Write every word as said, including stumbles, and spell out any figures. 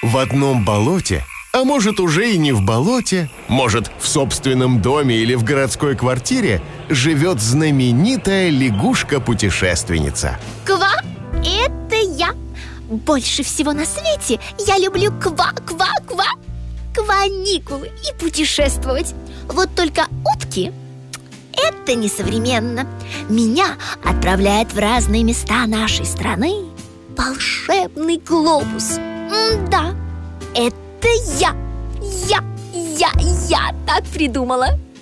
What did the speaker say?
В одном болоте, а может уже и не в болоте, может в собственном доме или в городской квартире, живет знаменитая лягушка-путешественница. Ква, это я. Больше всего на свете я люблю ква-ква-ква, каникулы и путешествовать. Вот только утки — это несовременно. Меня отправляет в разные места нашей страны волшебный глобус. М-да, это я, я, я, я так придумала.